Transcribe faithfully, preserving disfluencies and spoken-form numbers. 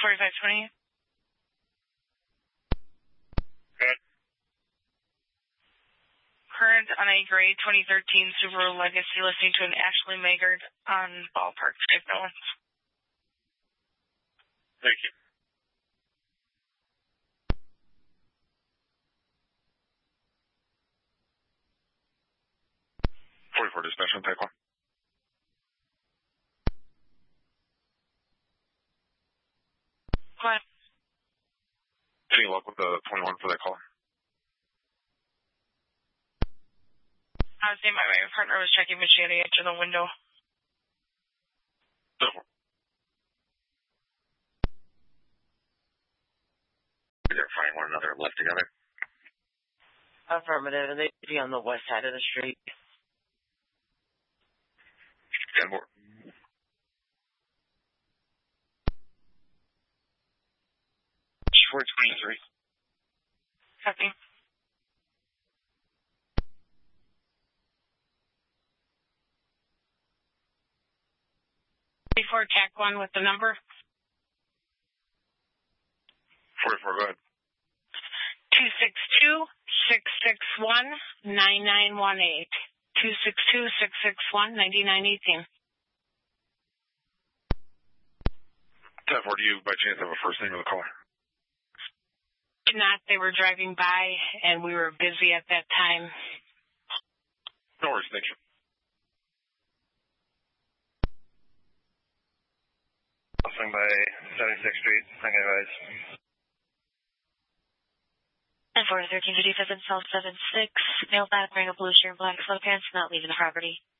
forty-five twenty. Good. Current on a gray twenty thirteen Subaru Legacy, listening to an Ashley Maggard on Ballpark Signal. Thank you. forty-four dispatch on take one. What? Any luck with the twenty-one for that call? I was saying my, my partner was checking, but she had to answer the window. No. They're fighting one another left together. Affirmative, and they'd be on the west side of the street. ten more. four twenty-three. Copy. Before T A C one with the number. forty-four, go ahead. two six two, six six one, nine nine one eight. two six two, six six one, nine nine one eight. ten four, do you by chance have a first name of the caller? Did not. They were driving by, and we were busy at that time. No worries, thank you. I'll swing by seventy-sixth Street. Thank you, guys. And for thirteen fifty-seven, South seven six, male back wearing a blue shirt and black sweatpants, not leaving the property.